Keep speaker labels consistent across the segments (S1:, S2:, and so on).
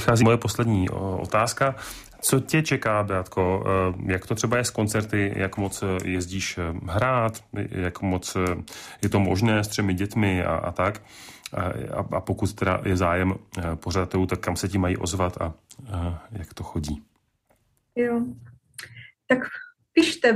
S1: přichází moje poslední otázka. Co tě čeká, Beatko? Jak to třeba je s koncerty? Jak moc jezdíš hrát? Jak moc je to možné s 3 dětmi a tak? A pokud teda je zájem pořadatelů, tak kam se ti mají ozvat a jak to chodí?
S2: Jo, tak pište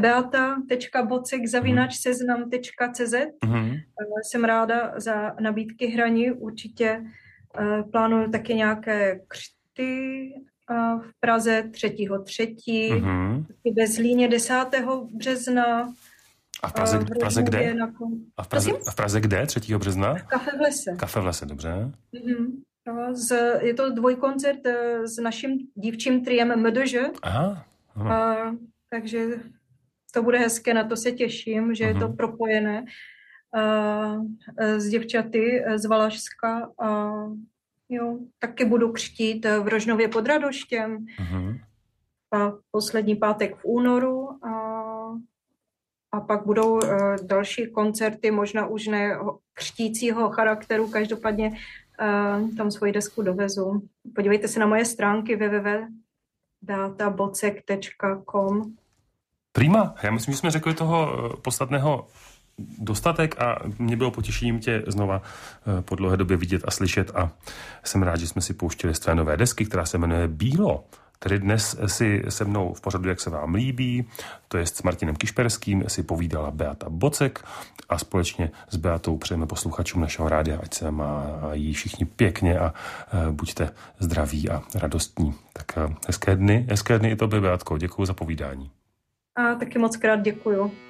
S2: beata.bocek@seznam.cz. Jsem ráda za nabídky hraní. Určitě plánuju taky nějaké křty v Praze 3.3. Ve Zlíně 10. března.
S1: A v Praze kde? V Praze kde 3. března?
S2: Kafe v lese.
S1: Kafe v lese, dobře.
S2: Je to dvojkoncert s naším dívčím triem MDŽ.
S1: Aha.
S2: Takže to bude hezké, na to se těším, že je to propojené s děvčaty z Valašska. Jo, taky budu křtít v Rožnově pod Radoštěm. A poslední pátek v únoru. A pak budou další koncerty, možná už ne křtícího charakteru, každopádně tam svoji desku dovezu. Podívejte se na moje stránky www.beatabocek.com.
S1: Prima, já myslím, že jsme řekli toho podstatného dostatek a mě bylo potěšením tě znova po dlouhé době vidět a slyšet a jsem rád, že jsme si pouštěli z tvé nové desky, která se jmenuje Bílo. Tedy dnes si se mnou v pořadu, jak se vám líbí, to je s Martinem Kišperským, si povídala Beata Bocek a společně s Beatou přejeme posluchačům našeho rádia, ať se mají všichni pěkně a buďte zdraví a radostní. Tak hezké dny i tobě, Beatko, děkuju za povídání.
S2: A taky moc krát děkuju.